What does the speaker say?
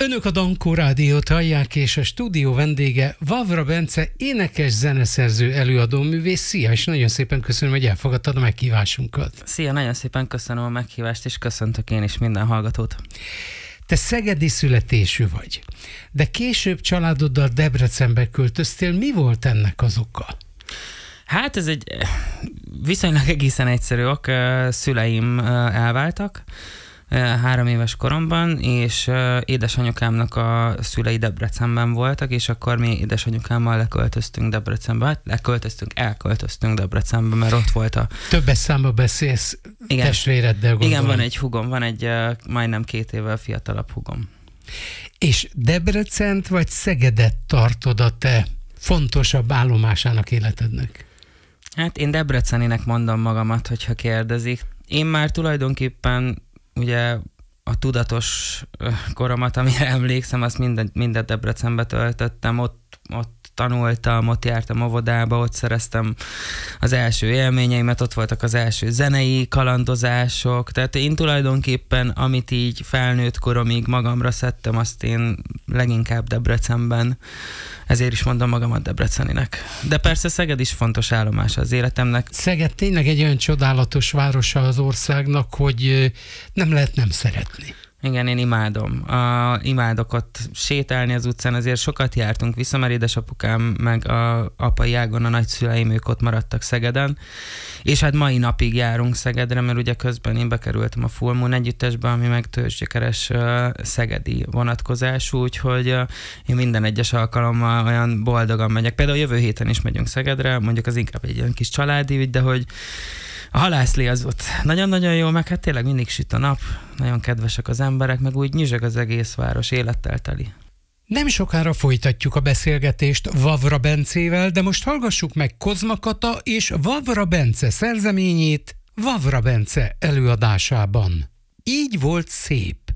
Önök a Dankó Rádiót hallják, és a stúdió vendége Vavra Bence, énekes, zeneszerző, előadóművész. Szia, és nagyon szépen köszönöm, hogy elfogadtad a meghívásunkat. Szia, nagyon szépen köszönöm a meghívást, és köszöntök én is minden hallgatót. Te szegedi születésű vagy, de később családoddal Debrecenbe költöztél. Mi volt ennek az oka? Hát ez egy viszonylag egészen egyszerű ok. Szüleim elváltak 3 éves koromban, és édesanyukámnak a szülei Debrecenben voltak, és akkor mi édesanyukámmal leköltöztünk Debrecenbe. Hát elköltöztünk Debrecenbe, mert ott volt a... Többes számba beszélsz testvéreddel, gondolom. Igen, van egy húgom, van egy majdnem 2 évvel fiatalabb húgom. És Debrecent vagy Szegedet tartod a te fontosabb állomásának életednek? Hát én debreceninek mondom magamat, hogyha kérdezik. Én már tulajdonképpen ugye a tudatos koromat, amire emlékszem, azt mindent Debrecenbe töltöttem, ott tanultam, ott jártam óvodába, ott szereztem az első élményeimet, ott voltak az első zenei kalandozások, tehát én tulajdonképpen, amit így felnőtt koromig magamra szedtem, azt én leginkább Debrecenben, ezért is mondom magamat debreceninek. De persze Szeged is fontos állomása az életemnek. Szeged tényleg egy olyan csodálatos városa az országnak, hogy nem lehet nem szeretni. Igen, én imádom. Imádok ott sétálni az utcán, azért sokat jártunk vissza, mert édesapukám meg a apai ágon a nagyszüleim, ők ott maradtak Szegeden, és hát mai napig járunk Szegedre, mert ugye közben én bekerültem a Full Moon együttesbe, ami meg tőzsgyökeres szegedi vonatkozású, úgyhogy én minden egyes alkalommal olyan boldogan megyek. Például jövő héten is megyünk Szegedre, mondjuk az inkább egy olyan kis családi ügy, de hogy a halászlé az ott nagyon-nagyon jó, meg hát tényleg mindig süt a nap, nagyon kedvesek az emberek, meg úgy nyüzsög az egész város, élettel teli. Nem sokára folytatjuk a beszélgetést Vavra Bencével, de most hallgassuk meg Kozma Kata és Vavra Bence szerzeményét Vavra Bence előadásában. Így volt szép.